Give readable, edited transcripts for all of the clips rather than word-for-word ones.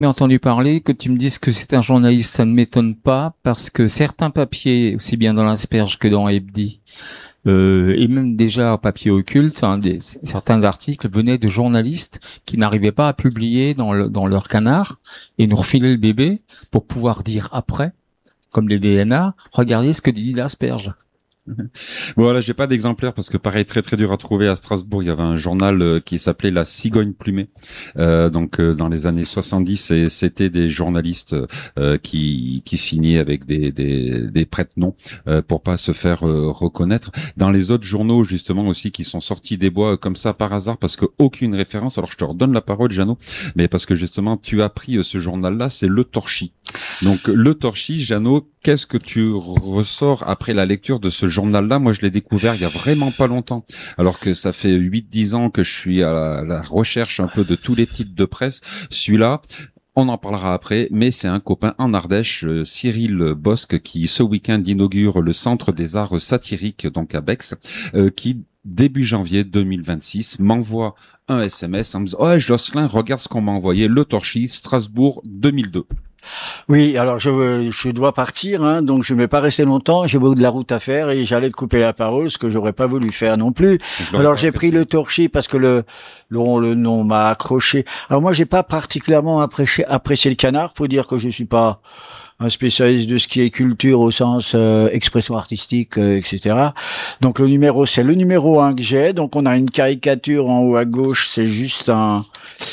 Mais entendu parler, que tu me dises que c'est un journaliste, ça ne m'étonne pas, parce que certains papiers, aussi bien dans l'Asperge que dans Hebdi, et même déjà en papier occulte, certains articles venaient de journalistes qui n'arrivaient pas à publier dans leur canard et nous refilaient le bébé pour pouvoir dire après, comme les DNA, regardez ce que dit l'Asperge. Bon, voilà, j'ai pas d'exemplaire parce que pareil, très très dur à trouver à Strasbourg. Il y avait un journal qui s'appelait La Cigogne Plumée, dans les années 70, et c'était des journalistes qui signaient avec des prête-noms pour pas se faire reconnaître. Dans les autres journaux justement aussi qui sont sortis des bois comme ça par hasard parce que aucune référence. Alors je te redonne la parole, Jeannot, mais parce que justement tu as pris ce journal-là, c'est Le Torchis. Donc Le Torchis, Jeannot, qu'est-ce que tu ressors après la lecture de ce journal-là? Moi, je l'ai découvert il y a vraiment pas longtemps, alors que ça fait 8-10 ans que je suis à la recherche un peu de tous les titres de presse. Celui-là, on en parlera après, mais c'est un copain en Ardèche, Cyril Bosque, qui ce week-end inaugure le Centre des Arts Satiriques, donc à Bex, qui début janvier 2026 m'envoie un SMS en me disant « Oh, Jocelyn, regarde ce qu'on m'a envoyé, Le Torchis, Strasbourg 2002 ». Oui, alors je dois partir, hein, donc je ne vais pas rester longtemps. J'ai beaucoup de la route à faire et j'allais te couper la parole, ce que j'aurais pas voulu faire non plus. Alors j'ai pris Le Torchis parce que le nom m'a accroché. Alors moi j'ai pas particulièrement apprécié le canard. Faut dire que je suis pas un spécialiste de ce qui est culture au sens expression artistique, etc. Donc c'est le numéro 1 que j'ai. Donc on a une caricature en haut à gauche, c'est juste un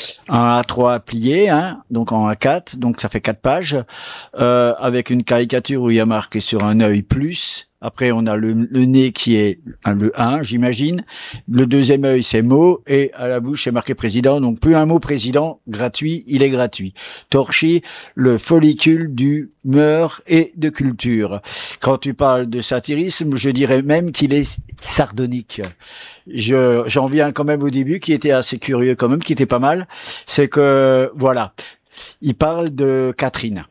A3 plié, hein, donc en A4, donc ça fait 4 pages, avec une caricature où il y a marqué sur un œil plus. Après, on a le nez qui est le 1, j'imagine. Le deuxième œil, c'est mot, et à la bouche, c'est marqué président. Donc, plus un mot président, gratuit, il est gratuit. Torchis, le follicule d'humeur et de culture. Quand tu parles de satirisme, je dirais même qu'il est sardonique. J'en viens quand même au début, qui était assez curieux quand même, qui était pas mal. C'est que, voilà, il parle de Catherine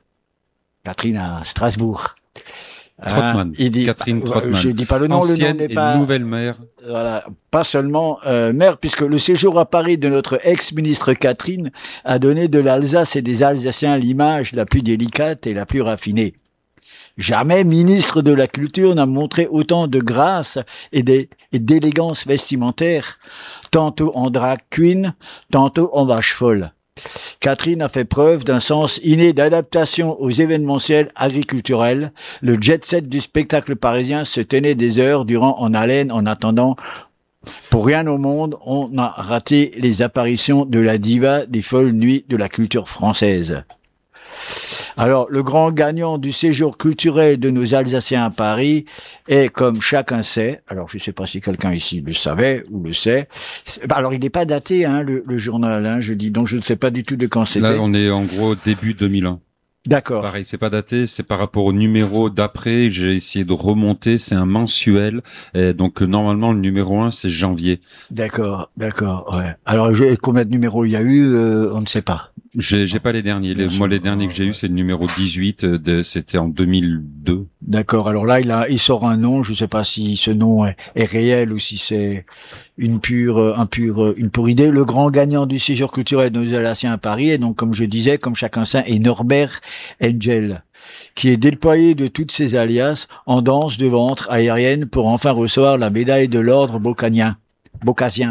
à Strasbourg. Trottmann, Catherine Trottmann. Je dis pas le nom, ancienne le nom n'est et pas nouvelle maire. Voilà, pas seulement maire, puisque le séjour à Paris de notre ex-ministre Catherine a donné de l'Alsace et des Alsaciens l'image la plus délicate et la plus raffinée. Jamais ministre de la Culture n'a montré autant de grâce et d'élégance vestimentaire, tantôt en drag queen, tantôt en vache folle. Catherine a fait preuve d'un sens inné d'adaptation aux événementiels agriculturels. Le jet-set du spectacle parisien se tenait des heures durant en haleine en attendant. Pour rien au monde, on a raté les apparitions de la diva des folles nuits de la culture française. Alors, le grand gagnant du séjour culturel de nos Alsaciens à Paris est, comme chacun sait, alors je ne sais pas si quelqu'un ici le savait ou le sait, alors il n'est pas daté, hein, le journal, hein, je dis, donc je ne sais pas du tout de quand c'était. Là, on est en gros début 2001. D'accord. Pareil, c'est pas daté, c'est par rapport au numéro d'après, j'ai essayé de remonter, c'est un mensuel, et donc normalement le numéro 1 c'est janvier. D'accord, ouais. Alors combien de numéros il y a eu, on ne sait pas. J'ai pas les derniers, les derniers que j'ai eu c'est le numéro 18, c'était en 2002. D'accord, alors là il sort un nom, je sais pas si ce nom est réel ou si c'est une pure idée. Le grand gagnant du séjour culturel de nos Alsaciens à Paris est donc, comme je disais, comme chacun sait, est Norbert Engel, qui est déployé de toutes ses alias en danse de ventre aérienne pour enfin recevoir la médaille de l'ordre Bocasien.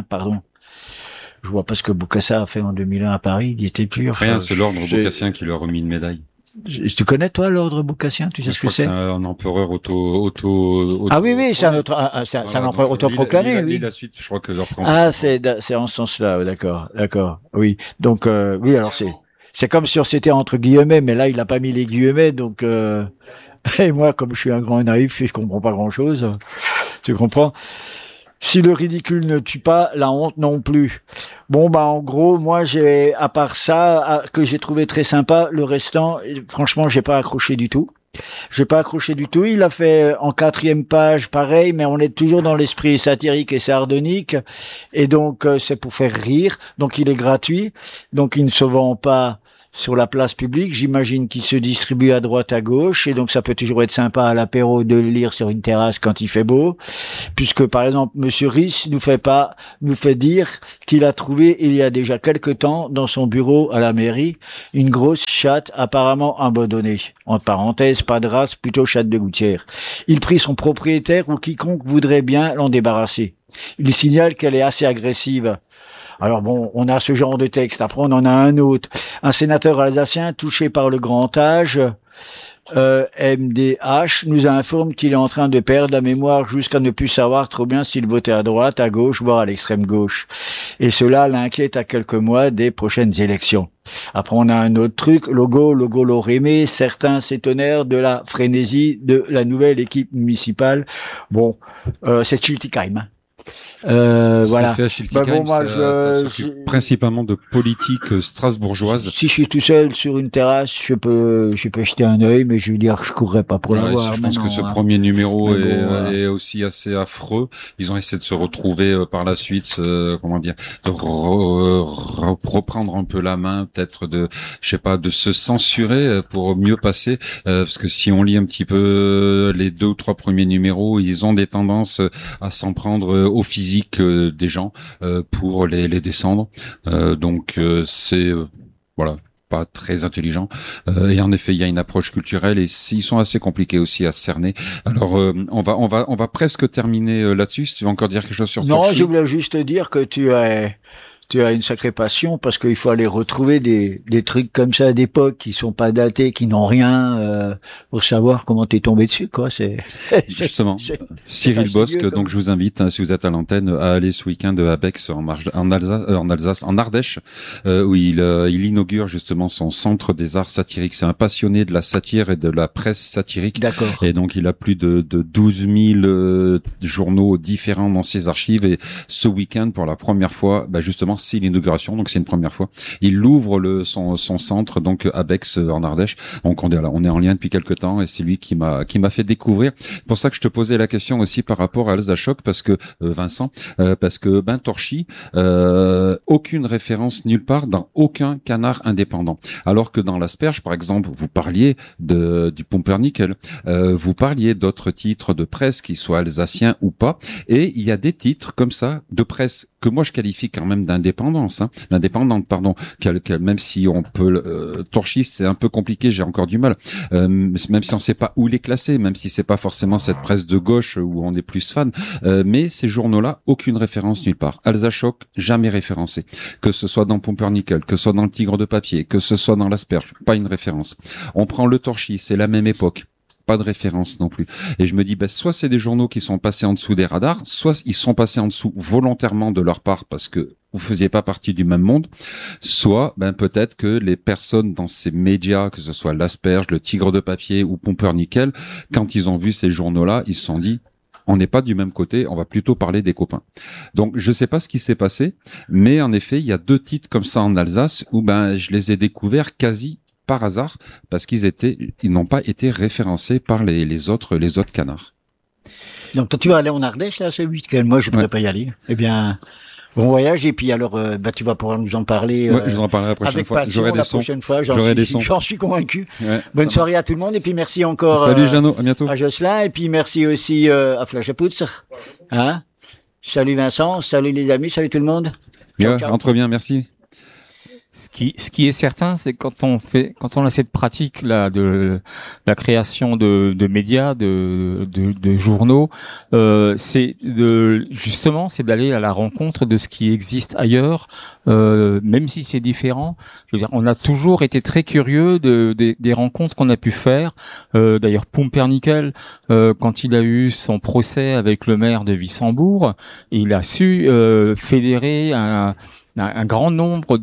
Je vois pas ce que Bocassa a fait en 2001 à Paris, il était plus... Rien, c'est l'ordre Bocassien qui lui a remis une médaille. Tu connais, toi, l'ordre Bocassien? Tu sais ce que c'est? C'est un empereur auto... Ah oui, c'est un empereur autoproclamé, oui. La suite, je crois que c'est en ce sens-là, d'accord, oui. Donc, oui, alors c'est comme si c'était entre guillemets, mais là, il a pas mis les guillemets, donc, et moi, comme je suis un grand naïf, je comprends pas grand-chose. Tu comprends? Si le ridicule ne tue pas, la honte non plus. Bon, en gros, moi, à part ça, que j'ai trouvé très sympa, le restant, franchement, j'ai pas accroché du tout. Il a fait en 4e page, pareil, mais on est toujours dans l'esprit satirique et sardonique. Et donc, c'est pour faire rire. Donc, il est gratuit. Donc, il ne se vend pas sur la place publique. J'imagine qu'il se distribue à droite, à gauche, et donc ça peut toujours être sympa à l'apéro de le lire sur une terrasse quand il fait beau, puisque par exemple Monsieur Riss nous fait dire qu'il a trouvé il y a déjà quelque temps dans son bureau à la mairie une grosse chatte apparemment abandonnée. Entre parenthèses, pas de race, plutôt chatte de gouttière. Il prie son propriétaire ou quiconque voudrait bien l'en débarrasser. Il signale qu'elle est assez agressive. Alors bon, on a ce genre de texte. Après, on en a un autre. Un sénateur alsacien touché par le grand âge, MDH, nous informe qu'il est en train de perdre la mémoire jusqu'à ne plus savoir trop bien s'il votait à droite, à gauche, voire à l'extrême gauche. Et cela l'inquiète à quelques mois des prochaines élections. Après, on a un autre truc, logo Loremé. Certains s'étonnèrent de la frénésie de la nouvelle équipe municipale. Bon, c'est Schiltigheim. Voilà. Fait à Schiltigheim, ça s'occupe principalement de politique strasbourgeoise. Si je suis tout seul sur une terrasse, je peux jeter un œil, mais je veux dire que je courrais pas pour l'avoir. Je pense que ce premier numéro est aussi assez affreux. Ils ont essayé de se retrouver par la suite, de reprendre un peu la main, peut-être de se censurer pour mieux passer, parce que si on lit un petit peu les 2 ou 3 premiers numéros, ils ont des tendances à s'en prendre au physique des gens pour les descendre. Donc c'est voilà, pas très intelligent. Et en effet, il y a une approche culturelle et ils sont assez compliqués aussi à cerner. Alors on va presque terminer là-dessus. Si tu veux encore dire quelque chose sur Torchy. Non, je voulais juste dire que tu as une sacrée passion parce qu'il faut aller retrouver des trucs comme ça d'époque qui sont pas datés, qui n'ont rien pour savoir comment t'es tombé dessus, quoi. Justement Cyril Bosque. Donc je vous invite, si vous êtes à l'antenne, à aller ce week-end à Bex en Alsace, en Ardèche, où il inaugure justement son centre des arts satiriques. C'est un passionné de la satire et de la presse satirique. D'accord. Et donc il a plus de 12 000 journaux différents dans ses archives. Et ce week-end, pour la première fois, justement, c'est l'inauguration, donc c'est une première fois. Il ouvre son centre donc à Bex en Ardèche. Donc on est en lien depuis quelque temps et c'est lui qui m'a fait découvrir. C'est pour ça que je te posais la question aussi par rapport à Elsa Schock, parce que Vincent, parce que Torchy, aucune référence nulle part dans aucun canard indépendant. Alors que dans l'Asperge, par exemple, vous parliez du Pumpernickel, vous parliez d'autres titres de presse qui soient alsaciens ou pas, et il y a des titres comme ça de presse que moi je qualifie quand même d'indépendante, même si on peut Torchy, c'est un peu compliqué, j'ai encore du mal, même si on sait pas où les classer, même si c'est pas forcément cette presse de gauche où on est plus fan, mais ces journaux-là, aucune référence nulle part. Elsa Schock, jamais référencé, que ce soit dans Pumpernickel, que ce soit dans le Tigre de papier, que ce soit dans l'Asperge, pas une référence. On prend le Torchy, c'est la même époque, pas de référence non plus. Et je me dis, soit c'est des journaux qui sont passés en dessous des radars, soit ils sont passés en dessous volontairement de leur part parce que vous faisiez pas partie du même monde, soit peut-être que les personnes dans ces médias, que ce soit l'Asperge, le Tigre de papier ou Pumpernickel, quand ils ont vu ces journaux-là, ils se sont dit, on n'est pas du même côté, on va plutôt parler des copains. Donc je sais pas ce qui s'est passé, mais en effet, il y a 2 titres comme ça en Alsace où je les ai découverts quasi par hasard, parce ils n'ont pas été référencés par les autres canards. Donc toi tu vas aller en Ardèche là ce week-end, moi je pourrais pas y aller. Eh bien, bon voyage et puis alors tu vas pouvoir nous en parler. Je vous en parlerai la prochaine fois. J'aurai des sons. J'en suis convaincu. Ouais, bonne soirée à tout le monde et puis merci encore. Salut Jeannot, à bientôt. À Jocelyn et puis merci aussi à Flash Putz. Hein? Salut Vincent, salut les amis, salut tout le monde. Ciao, ciao. Entre bien, merci. Ce qui est certain, c'est quand on a cette pratique là de la création de médias, de journaux, c'est d'aller à la rencontre de ce qui existe ailleurs, même si c'est différent. Je veux dire, on a toujours été très curieux des rencontres qu'on a pu faire. D'ailleurs, Pumpernickel, quand il a eu son procès avec le maire de Wissembourg, il a su fédérer un grand nombre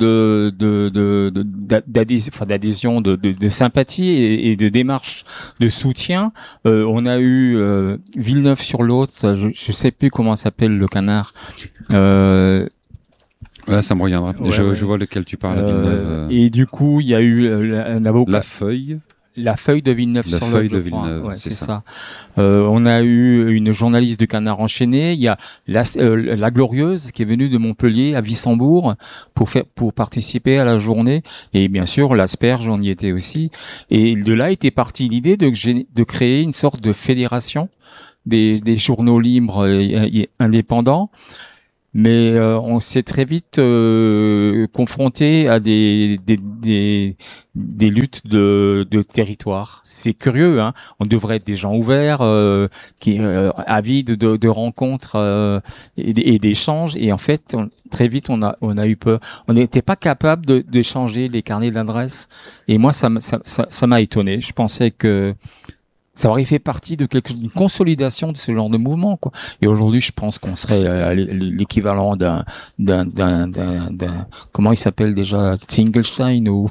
d'adhésions, de sympathie et de démarches de soutien. On a eu Villeneuve-sur-Lot, je sais plus comment s'appelle le canard. Ouais, ça me reviendra. Je vois lequel tu parles. Et du coup, il y a eu La Feuille. La feuille de Villeneuve La sur feuille l'autre, de Villeneuve, ouais, c'est c'est ça. ça. On a eu une journaliste du Canard enchaîné. Il y a la Glorieuse qui est venue de Montpellier à Wissembourg pour participer à la journée. Et bien sûr, l'Asperge, on y était aussi. Et de là était partie l'idée de créer une sorte de fédération des journaux libres et indépendants. Mais on s'est très vite confronté à des luttes de territoire. C'est curieux, hein. On devrait être des gens ouverts, qui avides de rencontres et d'échanges. Et en fait, très vite, on a eu peur. On n'était pas capable de changer les carnets d'adresses. Et moi, ça m'a étonné. Je pensais que ça aurait fait partie de d'une consolidation de ce genre de mouvement, quoi. Et aujourd'hui, je pense qu'on serait l'équivalent d'un comment il s'appelle déjà, Singlestein ou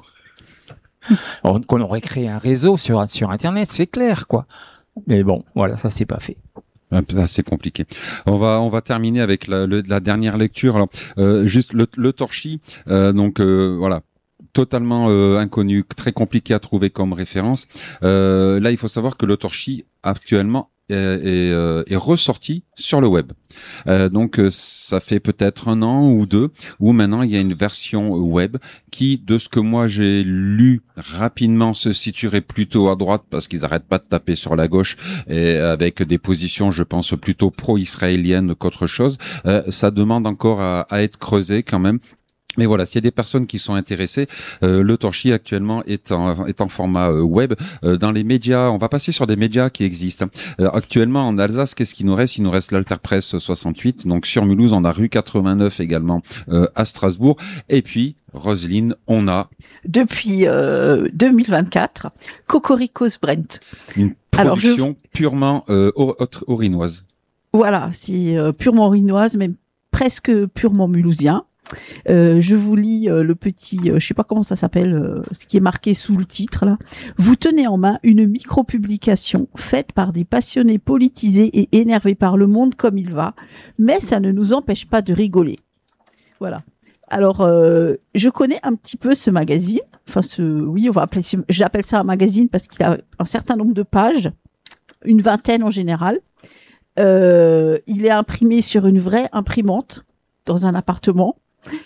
qu'on aurait créé un réseau sur Internet, c'est clair, quoi. Mais bon, voilà, ça c'est pas fait. Assez compliqué. On va terminer avec la dernière lecture. Alors, juste le Torchis. Voilà. Totalement inconnu, très compliqué à trouver comme référence. Là, il faut savoir que le Torchis actuellement est ressorti sur le web. Donc ça fait peut-être 1 an ou 2 où maintenant il y a une version web qui, de ce que moi j'ai lu rapidement, se situerait plutôt à droite parce qu'ils arrêtent pas de taper sur la gauche et avec des positions, je pense, plutôt pro-israéliennes qu'autre chose. Ça demande encore à être creusé quand même. Mais voilà, s'il y a des personnes qui sont intéressées, le Torchis actuellement est en format web. Dans les médias, on va passer sur des médias qui existent. Actuellement en Alsace, qu'est-ce qu'il nous reste? Il nous reste l'Alterpresse 68. Donc sur Mulhouse, on a rue 89 également à Strasbourg. Et puis Roselyne, on a depuis 2024 Cocorico's Brent. Une production purement orinoise. Voilà, c'est purement orinoise, même presque purement mulhousien. Je vous lis le petit, je sais pas comment ça s'appelle, ce qui est marqué sous le titre là. Vous tenez en main une micro-publication faite par des passionnés politisés et énervés par le monde comme il va, mais ça ne nous empêche pas de rigoler. Voilà. Alors, je connais un petit peu ce magazine. Enfin, j'appelle ça un magazine parce qu'il a un certain nombre de pages, une vingtaine en général. Il est imprimé sur une vraie imprimante dans un appartement.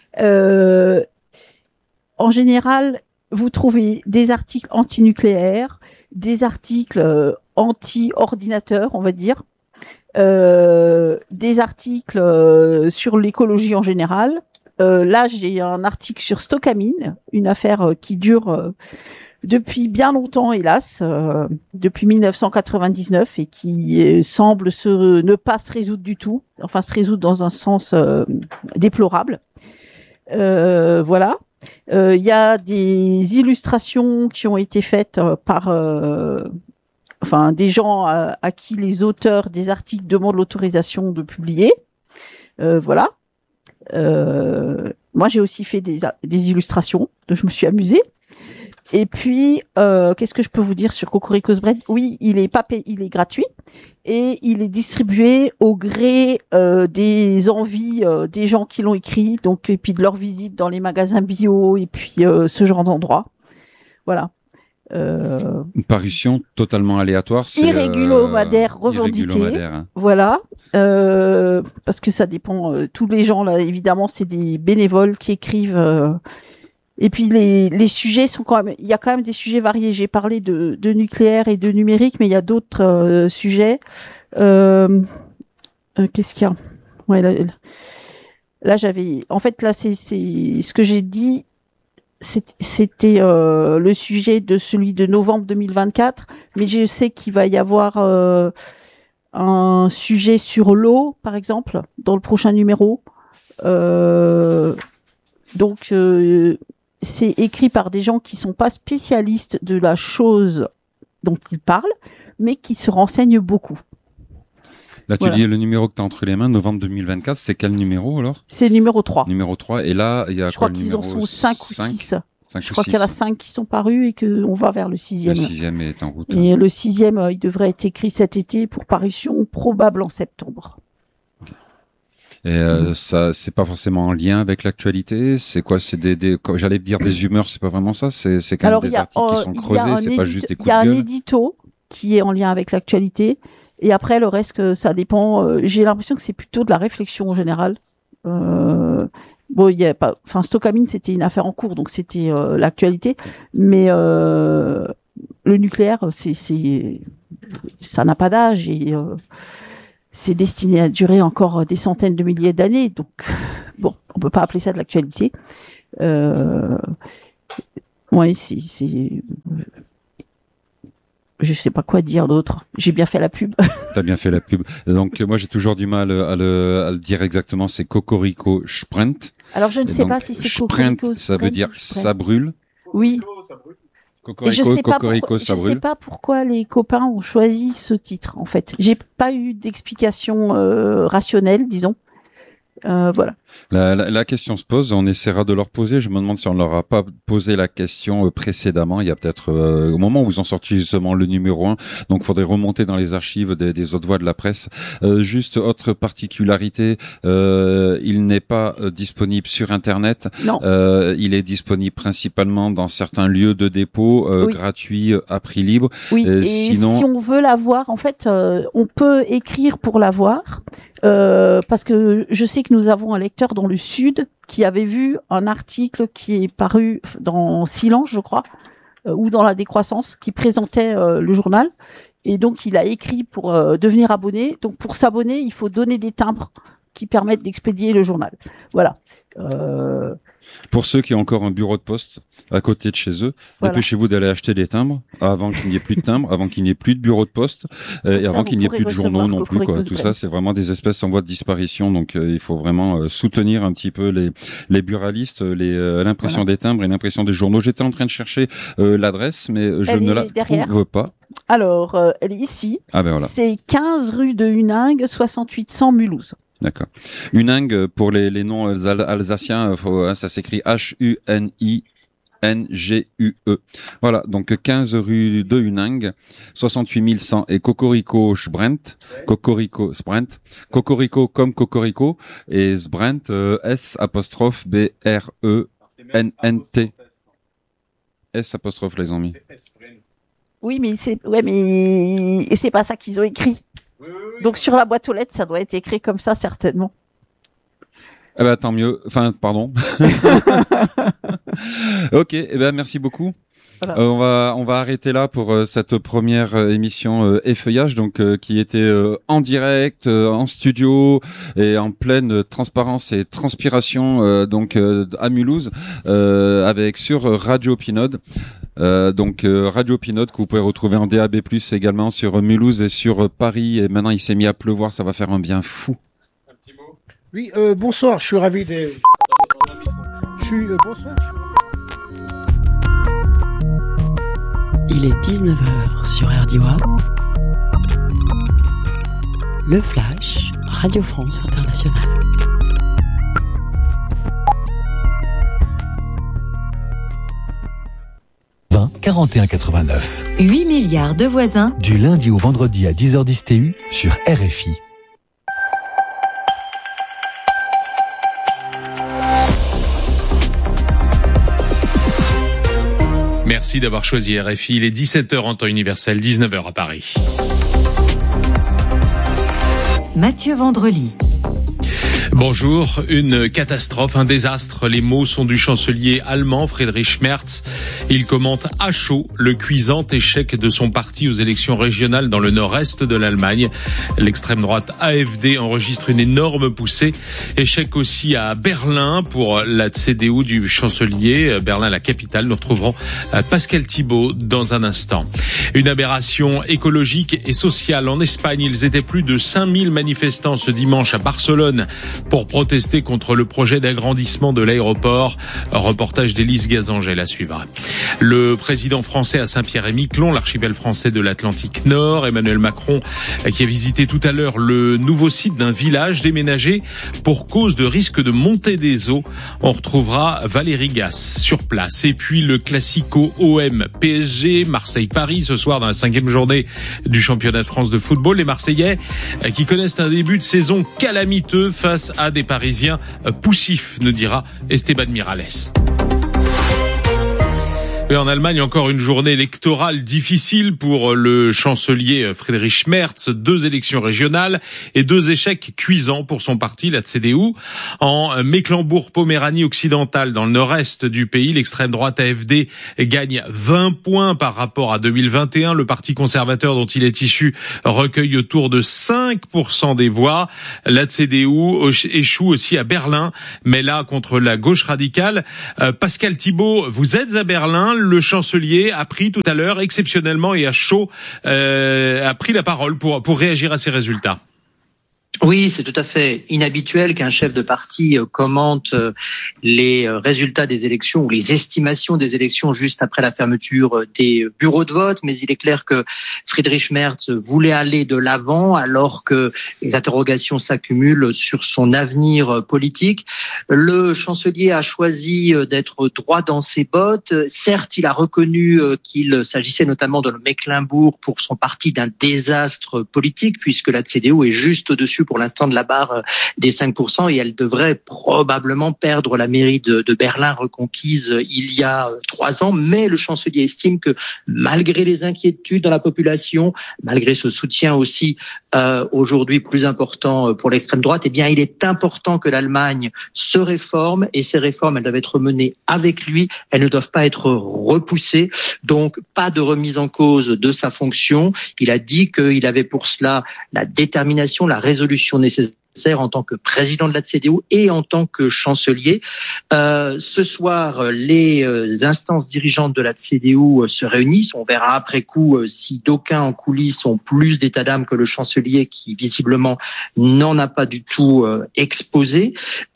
En général, vous trouvez des articles anti-nucléaires, des articles anti-ordinateur, on va dire, des articles sur l'écologie en général. Là, j'ai un article sur Stockamine, une affaire qui dure depuis bien longtemps, hélas, depuis 1999 et qui semble ne pas se résoudre du tout, enfin se résoudre dans un sens déplorable. Voilà. Il y a des illustrations qui ont été faites par des gens à qui les auteurs des articles demandent l'autorisation de publier. Voilà. Moi, j'ai aussi fait des illustrations, donc je me suis amusée. Et puis, qu'est-ce que je peux vous dire sur Cocorico's Brent? Oui, il est gratuit et il est distribué au gré des envies des gens qui l'ont écrit, donc et puis de leur visite dans les magasins bio et puis ce genre d'endroit. Voilà. Une parution totalement aléatoire, irrégulomadaire revendiquée. Hein. Voilà. Parce que ça dépend. Tous les gens là, évidemment, c'est des bénévoles qui écrivent. Et puis les sujets sont il y a quand même des sujets variés. J'ai parlé de nucléaire et de numérique, mais il y a d'autres sujets. Qu'est-ce qu'il y a? Ouais, là j'avais. En fait, là c'est ce que j'ai dit. C'était le sujet de celui de novembre 2024, mais je sais qu'il va y avoir un sujet sur l'eau, par exemple, dans le prochain numéro. Donc c'est écrit par des gens qui sont pas spécialistes de la chose dont ils parlent, mais qui se renseignent beaucoup. Là, tu dis le numéro que tu as entre les mains, novembre 2024, c'est quel numéro alors? C'est le numéro 3. Numéro 3, et là, il y a je crois qu'ils en sont 5 ou 6. Je crois qu'il y en a 5 qui sont parus et qu'on va vers le 6e. Le 6e est en route. Et le 6e, il devrait être écrit cet été pour parution probable en septembre. Et ça, c'est pas forcément en lien avec l'actualité. C'est quoi? C'est j'allais dire des humeurs. C'est pas vraiment ça. C'est quand même des articles qui sont creusés. C'est pas juste des coups de gueule. Il y a un édito qui est en lien avec l'actualité. Et après, le reste, ça dépend. J'ai l'impression que c'est plutôt de la réflexion en général. Bon, il y a pas. Enfin, Stocamine, c'était une affaire en cours, donc c'était l'actualité. Mais le nucléaire, ça n'a pas d'âge et c'est destiné à durer encore des centaines de milliers d'années. Donc, bon, on peut pas appeler ça de l'actualité. Ouais, je sais pas quoi dire d'autre. J'ai bien fait la pub. T'as bien fait la pub. Donc moi j'ai toujours du mal à le dire exactement. C'est Cocorico Sprint. Alors je ne sais pas si c'est Cocorico Sprint. Ça veut dire ça brûle. Oui. Cocorico, ça brûle. Je sais pas pourquoi les copains ont choisi ce titre. En fait, j'ai pas eu d'explication rationnelle, disons. Voilà. La question se pose, on essaiera de leur poser. Je me demande si on leur a pas posé la question précédemment. Il y a peut-être au moment où vous en sortiez justement le numéro 1. Donc, faudrait remonter dans les archives des autres voix de la presse. Juste autre particularité, il n'est pas disponible sur Internet. Non. Il est disponible principalement dans certains lieux de dépôt gratuits à prix libre. Oui. Et sinon, si on veut l'avoir, en fait, on peut écrire pour l'avoir. Parce que je sais que nous avons un lecteur dans le Sud qui avait vu un article qui est paru dans Silence, je crois, ou dans La Décroissance, qui présentait le journal. Et donc, il a écrit pour devenir abonné. Donc, pour s'abonner, il faut donner des timbres qui permettent d'expédier le journal. Voilà. Pour ceux qui ont encore un bureau de poste à côté de chez eux, dépêchez-vous d'aller acheter des timbres avant qu'il n'y ait plus de timbres, avant qu'il n'y ait plus de bureau de poste et avant qu'il n'y ait plus de journaux non plus. Quoi. Tout ça, c'est vraiment des espèces en voie de disparition. Donc, il faut vraiment soutenir un petit peu les buralistes, l'impression des timbres et l'impression des journaux. J'étais en train de chercher l'adresse, mais je ne la trouve pas. Alors, elle est ici. Ah ben voilà. C'est 15 rue de Huningue, 68 100 Mulhouse. D'accord. Huningue, pour les noms alsaciens, ça s'écrit Huningue. Voilà, donc 15 rue de Huningue, 68 100 et Cocorico Sprint, Cocorico Sprint, Cocorico comme Cocorico et Sprint S apostrophe B R E N N T. S apostrophe les ont mis. Oui, mais c'est pas ça qu'ils ont écrit. Donc sur la boîte aux lettres, ça doit être écrit comme ça certainement. Eh ben tant mieux. Enfin, pardon. Ok. Eh ben merci beaucoup. Voilà. On va arrêter là pour cette première émission Effeuillage, donc qui était en direct, en studio et en pleine transparence et transpiration, donc à Mulhouse, avec sur Radio Pinode. Donc Radio Pinode que vous pouvez retrouver en DAB+ également sur Mulhouse et sur Paris. Et maintenant il s'est mis à pleuvoir, ça va faire un bien fou. Un petit mot. Oui, bonsoir, je suis ravi de. Bonsoir. Il est 19h sur RDOA. Le Flash, Radio France Internationale. « 41,89. 8 milliards de voisins. Du lundi au vendredi à 10h10 TU sur RFI. Merci d'avoir choisi RFI. Il est 17h en temps universel, 19h à Paris. Mathieu Vendrely. Bonjour, une catastrophe, un désastre. Les mots sont du chancelier allemand Friedrich Merz. Il commente à chaud le cuisant échec de son parti aux élections régionales dans le nord-est de l'Allemagne. L'extrême droite AfD enregistre une énorme poussée. Échec aussi à Berlin pour la CDU du chancelier. Berlin, la capitale. Nous retrouverons Pascal Thibault dans un instant. Une aberration écologique et sociale. En Espagne, ils étaient plus de 5000 manifestants ce dimanche à Barcelone pour protester contre le projet d'agrandissement de l'aéroport. Reportage d'Élise Gazangel à suivre. Le président français à Saint-Pierre-et-Miquelon, l'archipel français de l'Atlantique Nord, Emmanuel Macron, qui a visité tout à l'heure le nouveau site d'un village déménagé pour cause de risque de montée des eaux. On retrouvera Valérie Gasse sur place. Et puis le classico OM PSG, Marseille-Paris ce soir dans la 5e journée du championnat de France de football. Les Marseillais qui connaissent un début de saison calamiteux face à des Parisiens poussifs, nous dira Esteban Miralles. Et en Allemagne, encore une journée électorale difficile pour le chancelier Friedrich Merz. 2 élections régionales et 2 échecs cuisants pour son parti, la CDU. En Mecklembourg-Poméranie occidentale, dans le nord-est du pays, l'extrême droite AfD gagne 20 points par rapport à 2021. Le parti conservateur dont il est issu recueille autour de 5% des voix. La CDU échoue aussi à Berlin, mais là contre la gauche radicale. Pascal Thibault, vous êtes à Berlin. Le chancelier a pris tout à l'heure, exceptionnellement et à chaud, a pris la parole pour réagir à ces résultats. Oui, c'est tout à fait inhabituel qu'un chef de parti commente les résultats des élections ou les estimations des élections juste après la fermeture des bureaux de vote. Mais il est clair que Friedrich Merz voulait aller de l'avant alors que les interrogations s'accumulent sur son avenir politique. Le chancelier a choisi d'être droit dans ses bottes. Certes, il a reconnu qu'il s'agissait notamment de Mecklembourg pour son parti d'un désastre politique puisque la CDU est juste au-dessus pour l'instant de la barre des 5% et elle devrait probablement perdre la mairie de Berlin reconquise il y a 3 ans. Mais le chancelier estime que malgré les inquiétudes dans la population, malgré ce soutien aussi aujourd'hui plus important pour l'extrême droite, eh bien il est important que l'Allemagne se réforme et ces réformes elles doivent être menées avec lui, elles ne doivent pas être repoussées. Donc pas de remise en cause de sa fonction. Il a dit qu'il avait pour cela la détermination, la résolution nécessaire en tant que président de la CDU et en tant que chancelier. Ce soir, les instances dirigeantes de la CDU se réunissent. On verra après coup si d'aucuns en coulisses ont plus d'état d'âme que le chancelier qui visiblement n'en a pas du tout exposé.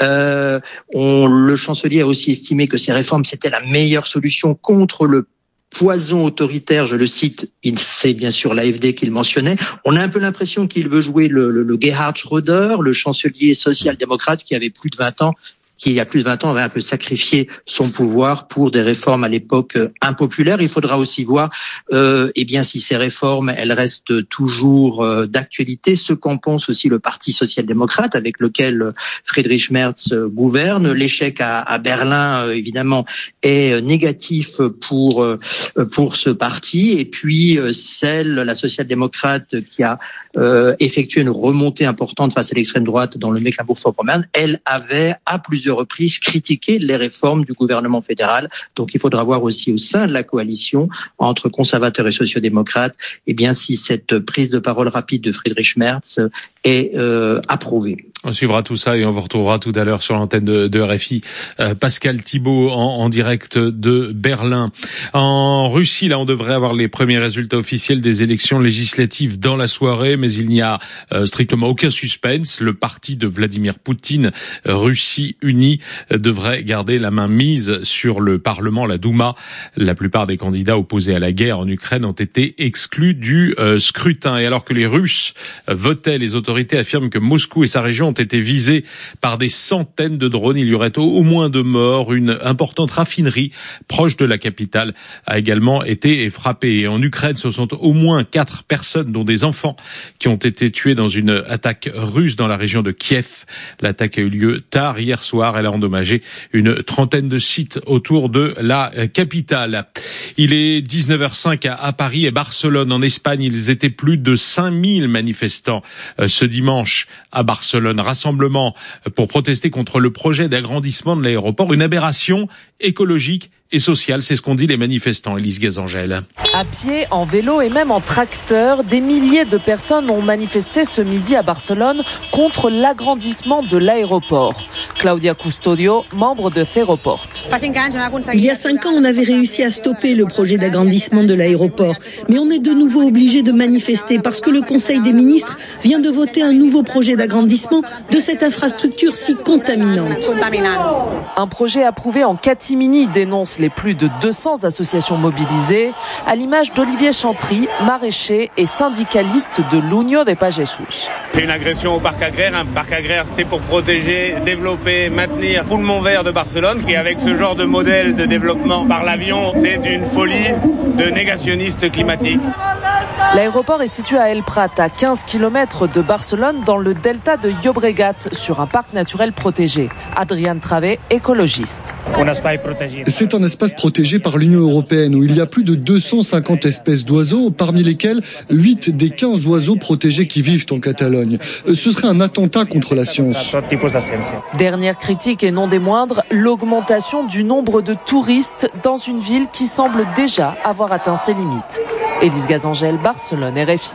Le chancelier a aussi estimé que ces réformes c'était la meilleure solution contre le poison autoritaire, je le cite, c'est bien sûr l'AfD qu'il mentionnait. On a un peu l'impression qu'il veut jouer le Gerhard Schröder, le chancelier social-démocrate qui avait plus de 20 ans, qui il y a plus de 20 ans avait un peu sacrifié son pouvoir pour des réformes à l'époque impopulaires. Il faudra aussi voir bien si ces réformes elles restent toujours d'actualité, ce qu'en pense aussi le Parti social-démocrate avec lequel Friedrich Merz gouverne. L'échec à Berlin évidemment est négatif pour ce parti et puis la social-démocrate qui a effectué une remontée importante face à l'extrême droite dans le Mecklembourg-Vorpommern, elle avait à plusieurs reprises critiqué les réformes du gouvernement fédéral. Donc il faudra voir aussi au sein de la coalition entre conservateurs et sociodémocrates, si cette prise de parole rapide de Friedrich Merz est approuvée. On suivra tout ça et on vous retrouvera tout à l'heure sur l'antenne de RFI. Pascal Thibault en direct de Berlin. En Russie, là, on devrait avoir les premiers résultats officiels des élections législatives dans la soirée, mais il n'y a strictement aucun suspense. Le parti de Vladimir Poutine, Russie Unie, devrait garder la main mise sur le Parlement, la Douma. La plupart des candidats opposés à la guerre en Ukraine ont été exclus du scrutin. Et alors que les Russes votaient, les autorités affirment que Moscou et sa région ont été visés par des centaines de drones. Il y aurait au moins 2 morts. Une importante raffinerie proche de la capitale a également été frappée. Et en Ukraine, ce sont au moins 4 personnes, dont des enfants, qui ont été tués dans une attaque russe dans la région de Kiev. L'attaque a eu lieu tard hier soir. Elle a endommagé une trentaine de sites autour de la capitale. Il est 19h05 à Paris et Barcelone. En Espagne, ils étaient plus de 5000 manifestants ce dimanche à Barcelone. Rassemblement pour protester contre le projet d'agrandissement de l'aéroport, une aberration écologique et sociale, c'est ce qu'ont dit les manifestants. Élise Gazangel. À pied, en vélo et même en tracteur, des milliers de personnes ont manifesté ce midi à Barcelone contre l'agrandissement de l'aéroport. Claudia Custodio, membre de Ferroport. Il y a 5 ans, on avait réussi à stopper le projet d'agrandissement de l'aéroport. Mais on est de nouveau obligé de manifester parce que le Conseil des ministres vient de voter un nouveau projet d'agrandissement de cette infrastructure si contaminante. Un projet approuvé en catimini, dénonce les plus de 200 associations mobilisées, à l'image d'Olivier Chantry, maraîcher et syndicaliste de l'Unió de Pagesos. C'est une agression au parc agraire. Un parc agraire, c'est pour protéger, développer, maintenir tout le Mont Vert de Barcelone. Et avec ce genre de modèle de développement par l'avion, c'est une folie de négationnistes climatiques. L'aéroport est situé à El Prat, à 15 km de Barcelone, dans le delta de Llobregat, sur un parc naturel protégé. Adrian Travé, écologiste. C'est un espace protégé par l'Union européenne où il y a plus de 250 espèces d'oiseaux, parmi lesquelles 8 des 15 oiseaux protégés qui vivent en Catalogne. Ce serait un attentat contre la science. Dernière critique et non des moindres, l'augmentation du nombre de touristes dans une ville qui semble déjà avoir atteint ses limites. Élise Gazangel, Barcelone, RFI.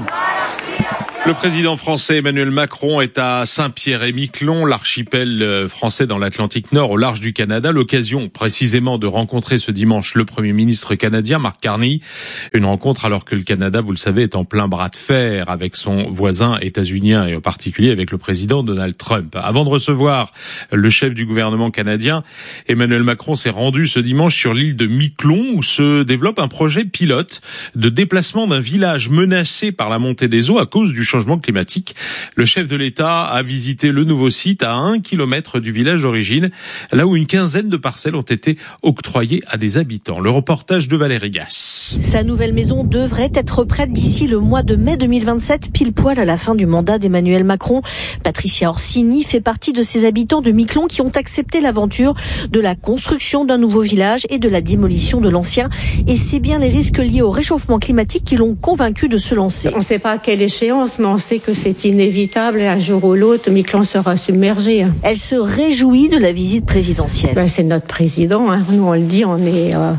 Le président français Emmanuel Macron est à Saint-Pierre-et-Miquelon, l'archipel français dans l'Atlantique Nord au large du Canada. L'occasion précisément de rencontrer ce dimanche le Premier ministre canadien Mark Carney. Une rencontre alors que le Canada, vous le savez, est en plein bras de fer avec son voisin états-unien et en particulier avec le président Donald Trump. Avant de recevoir le chef du gouvernement canadien, Emmanuel Macron s'est rendu ce dimanche sur l'île de Miquelon où se développe un projet pilote de déplacement d'un village menacé par la montée des eaux à cause du changement climatique. Le chef de l'État a visité le nouveau site à 1 kilomètre du village d'origine, là où une quinzaine de parcelles ont été octroyées à des habitants. Le reportage de Valérie Gasse. Sa nouvelle maison devrait être prête d'ici le mois de mai 2027, pile poil à la fin du mandat d'Emmanuel Macron. Patricia Orsini fait partie de ces habitants de Miquelon qui ont accepté l'aventure de la construction d'un nouveau village et de la démolition de l'ancien. Et c'est bien les risques liés au réchauffement climatique qui l'ont convaincu de se lancer. On ne sait pas à quelle échéance, mais on sait que c'est inévitable et un jour ou l'autre, Miquelon sera submergé. Elle se réjouit de la visite présidentielle. C'est notre président, hein. Nous on le dit, on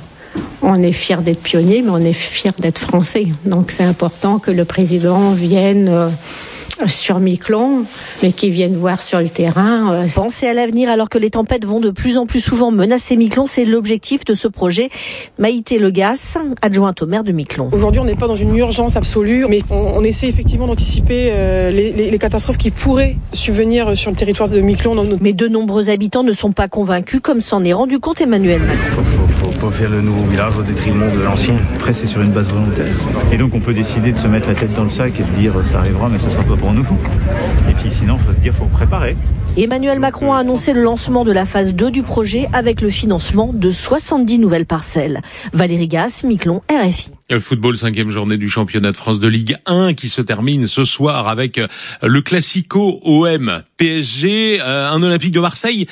est fiers d'être pionniers, mais on est fiers d'être français. Donc c'est important que le président vienne sur Miquelon, mais qui viennent voir sur le terrain. Penser à l'avenir alors que les tempêtes vont de plus en plus souvent menacer Miquelon, c'est l'objectif de ce projet. Maïté Legas, adjointe au maire de Miquelon. Aujourd'hui, on n'est pas dans une urgence absolue, mais on essaie effectivement d'anticiper les catastrophes qui pourraient subvenir sur le territoire de Miquelon. Mais de nombreux habitants ne sont pas convaincus, comme s'en est rendu compte Emmanuel Macron. Faut faire le nouveau village au détriment de l'ancien. Après, c'est sur une base volontaire. Et donc, on peut décider de se mettre la tête dans le sac et de dire ça arrivera, mais ça sera pas pour nous. Et puis sinon, faut se dire, faut préparer. Emmanuel Macron a annoncé le lancement de la phase 2 du projet avec le financement de 70 nouvelles parcelles. Valérie Gasse, Miquelon, RFI. Le football, 5e journée du championnat de France de Ligue 1 qui se termine ce soir avec le Classico OM PSG, un Olympique de Marseille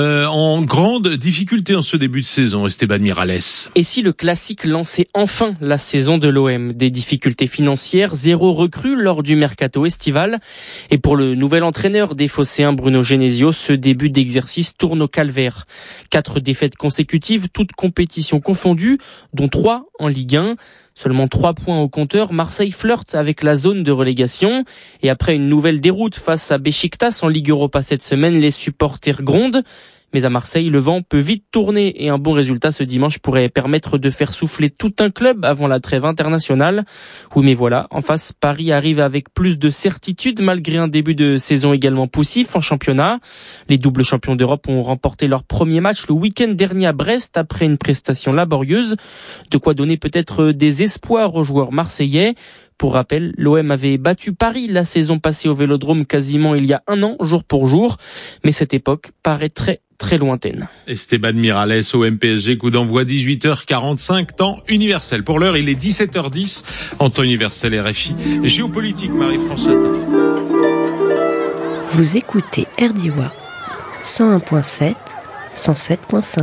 en grande difficulté en ce début de saison. Esteban Miralles. Et si le classique lançait enfin la saison de l'OM? Des difficultés financières, 0 recrue lors du mercato estival. Et pour le nouvel entraîneur des Phocéens, Bruno Genesio, ce début d'exercice tourne au calvaire. 4 défaites consécutives, toutes compétitions confondues, dont 3 en Ligue 1. Seulement 3 points au compteur, Marseille flirte avec la zone de relégation. Et après une nouvelle déroute face à Beşiktaş en Ligue Europa cette semaine, les supporters grondent. Mais à Marseille, le vent peut vite tourner et un bon résultat ce dimanche pourrait permettre de faire souffler tout un club avant la trêve internationale. Oui, mais voilà, en face, Paris arrive avec plus de certitude malgré un début de saison également poussif en championnat. Les doubles champions d'Europe ont remporté leur premier match le week-end dernier à Brest après une prestation laborieuse. De quoi donner peut-être des espoirs aux joueurs marseillais. Pour rappel, l'OM avait battu Paris la saison passée au Vélodrome quasiment il y a 1 an, jour pour jour. Mais cette époque paraît très lointaine. Esteban Miralles, OM PSG, coup d'envoi 18h45, temps universel. Pour l'heure, il est 17h10, en temps universel RFI. Géopolitique, Marie-France. Vous écoutez RDIWA 101.7, 107.5.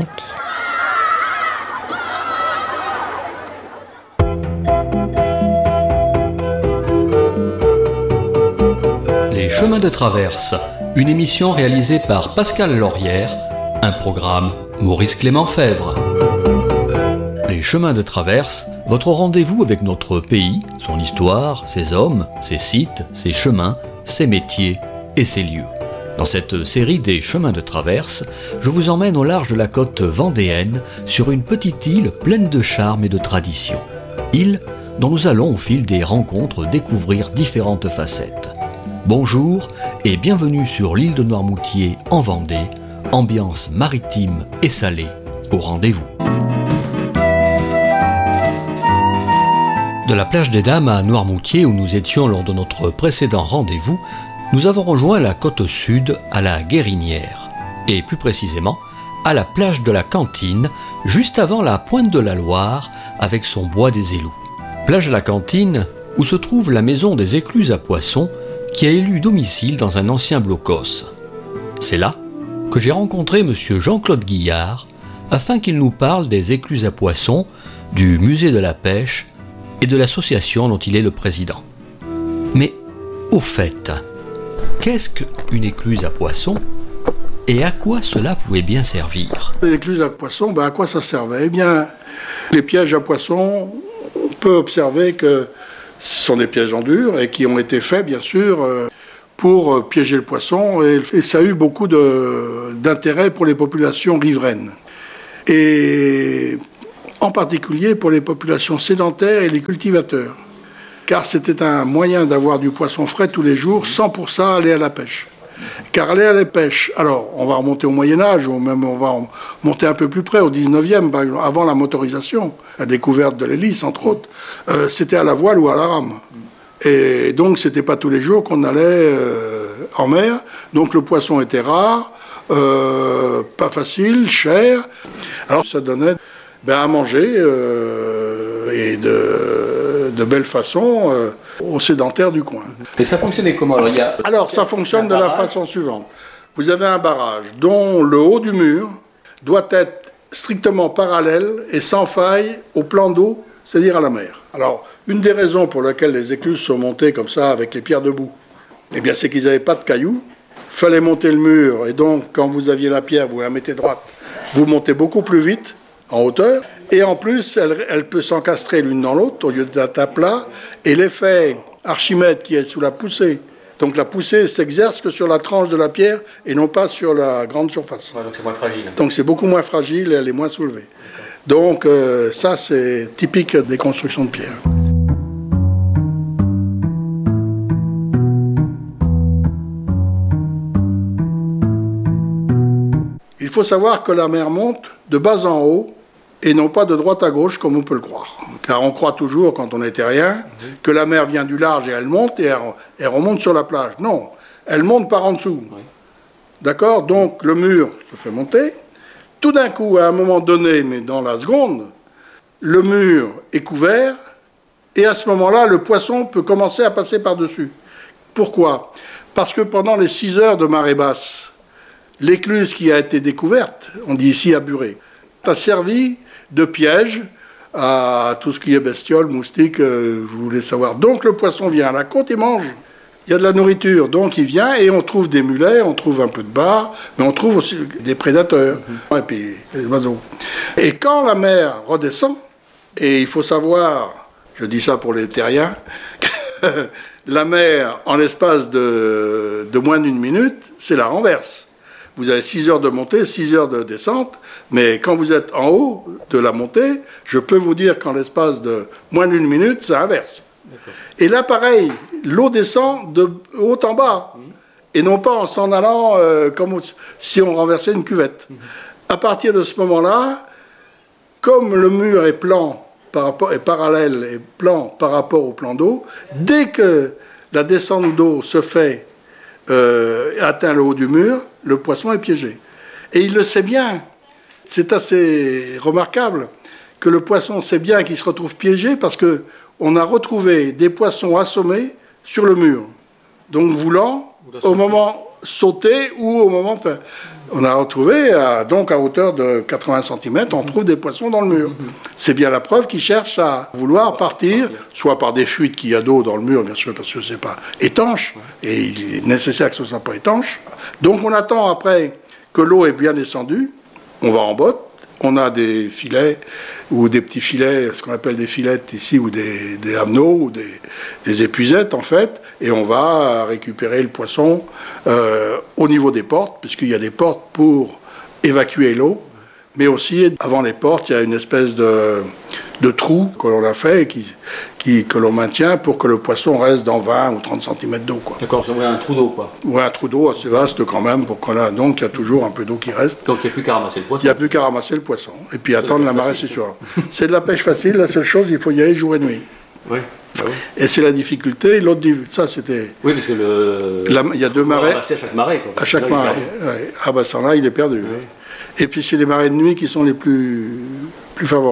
Les chemins de traverse, une émission réalisée par Pascal Laurière, un programme Maurice Clément Fèvre. Les chemins de traverse, votre rendez-vous avec notre pays, son histoire, ses hommes, ses sites, ses chemins, ses métiers et ses lieux. Dans cette série des chemins de traverse, je vous emmène au large de la côte vendéenne sur une petite île pleine de charme et de tradition. Île dont nous allons au fil des rencontres découvrir différentes facettes. Bonjour et bienvenue sur l'île de Noirmoutier en Vendée, ambiance maritime et salée au rendez-vous. De la plage des Dames à Noirmoutier où nous étions lors de notre précédent rendez-vous, nous avons rejoint la côte sud à la Guérinière et plus précisément à la plage de la Cantine juste avant la pointe de la Loire avec son bois des Élous. Plage de la Cantine où se trouve la maison des écluses à poissons qui a élu domicile dans un ancien blocos. C'est là que j'ai rencontré M. Jean-Claude Guillard afin qu'il nous parle des écluses à poissons, du musée de la pêche et de l'association dont il est le président. Mais au fait, qu'est-ce qu'une écluse à poissons et à quoi cela pouvait bien servir? L'écluse à poissons, à quoi ça servait? Eh bien, les pièges à poissons, on peut observer que ce sont des pièges en dur et qui ont été faits, bien sûr, pour piéger le poisson. Et ça a eu beaucoup d'intérêt pour les populations riveraines. Et en particulier pour les populations sédentaires et les cultivateurs. Car c'était un moyen d'avoir du poisson frais tous les jours sans pour ça aller à la pêche. Car aller à la pêche, alors on va remonter au Moyen-Âge, ou même on va monter un peu plus près, au 19e, par exemple, avant la motorisation, la découverte de l'hélice, entre autres, c'était à la voile ou à la rame. Et donc c'était pas tous les jours qu'on allait en mer, donc le poisson était rare, pas facile, cher. Alors ça donnait à manger et de belle façon aux sédentaires du coin. Et ça fonctionnait comment? Alors ça fonctionne de la façon suivante. Vous avez un barrage dont le haut du mur doit être strictement parallèle et sans faille au plan d'eau, c'est-à-dire à la mer. Alors, une des raisons pour lesquelles les écluses sont montées comme ça avec les pierres debout, eh bien c'est qu'ils n'avaient pas de cailloux. Il fallait monter le mur et donc quand vous aviez la pierre, vous la mettez droite, vous montez beaucoup plus vite en hauteur. Et en plus, elle peut s'encastrer l'une dans l'autre au lieu d'être à plat. Et l'effet Archimède qui est sous la poussée, donc la poussée s'exerce que sur la tranche de la pierre et non pas sur la grande surface. Ouais, donc c'est moins fragile. Donc c'est beaucoup moins fragile et elle est moins soulevée. Donc ça c'est typique des constructions de pierre. Il faut savoir que la mer monte de bas en haut et non pas de droite à gauche comme on peut le croire. Car on croit toujours, quand on est terrien, que la mer vient du large et elle monte et elle remonte sur la plage. Non, elle monte par en dessous. Oui. D'accord? Donc le mur se fait monter. Tout d'un coup, à un moment donné, mais dans la seconde, le mur est couvert et à ce moment-là, le poisson peut commencer à passer par-dessus. Pourquoi? Parce que pendant les 6 heures de marée basse, l'écluse qui a été découverte, on dit ici aburée, a servi de piège à tout ce qui est bestioles, moustiques, vous voulez savoir. Donc le poisson vient à la côte et mange. Il y a de la nourriture, donc il vient et on trouve des mulets, on trouve un peu de bar, mais on trouve aussi des prédateurs, et puis des oiseaux. Et quand la mer redescend, et il faut savoir, je dis ça pour les terriens, la mer, en l'espace de moins d'une minute, c'est la renverse. Vous avez 6 heures de montée, 6 heures de descente, mais quand vous êtes en haut de la montée, je peux vous dire qu'en l'espace de moins d'une minute, ça inverse. Et là, pareil, l'eau descend de haut en bas, et non pas en s'en allant comme si on renversait une cuvette. À partir de ce moment-là, comme le mur est plan est parallèle et plan par rapport au plan d'eau, dès que la descente d'eau se fait, atteint le haut du mur, le poisson est piégé. Et il le sait bien. C'est assez remarquable que le poisson sait bien qu'il se retrouve piégé parce qu'on a retrouvé des poissons assommés sur le mur. Donc voulant, au moment sauter ou au moment... Enfin, on a retrouvé, donc à hauteur de 80 cm, on trouve des poissons dans le mur. C'est bien la preuve qu'ils cherchent à vouloir partir, soit par des fuites qu'il y a d'eau dans le mur, bien sûr, parce que c'est pas étanche, et il est nécessaire que ce soit pas étanche. Donc on attend après que l'eau est bien descendue, on va en botte, on a des filets, ou des petits filets, ce qu'on appelle des filettes ici, ou des hameneaux, ou des épuisettes en fait, et on va récupérer le poisson au niveau des portes, puisqu'il y a des portes pour évacuer l'eau, mais aussi avant les portes, il y a une espèce de trou que l'on a fait et que l'on maintient pour que le poisson reste dans 20 ou 30 cm d'eau. D'accord, c'est un trou d'eau, quoi. Oui, un trou d'eau assez vaste quand même, donc il y a toujours un peu d'eau qui reste. Donc il n'y a plus qu'à ramasser le poisson. Il n'y a plus qu'à ramasser le poisson. Et puis attendre la marée, c'est sûr. C'est de la pêche facile, la seule chose, il faut y aller jour et nuit. Oui. Ah oui. Et c'est la difficulté. L'autre, ça c'était... Oui, parce que il y a 2 marées. À chaque marée, quoi. À chaque marée, ouais. Ah ben ça là, il est perdu. Oui. Et puis c'est les marées de nuit qui sont les plus favorables.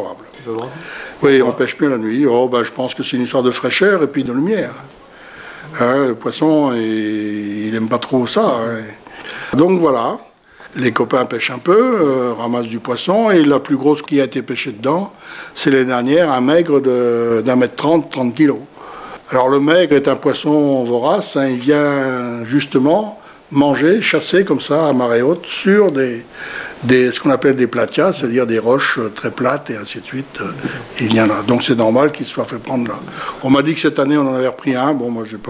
Oui, on pêche mieux la nuit. Je pense que c'est une histoire de fraîcheur et puis de lumière. Le poisson, il aime pas trop ça. Donc voilà, les copains pêchent un peu, ramassent du poisson, et la plus grosse qui a été pêchée dedans, c'est l'année dernière, un maigre d'1 mètre 30 kilos. Alors le maigre est un poisson vorace, il vient justement manger, chasser comme ça à marée haute sur ce qu'on appelle des platias, c'est-à-dire des roches très plates et ainsi de suite. Il vient là. Donc c'est normal qu'il soit fait prendre là. On m'a dit que cette année on en avait repris un, moi j'ai pas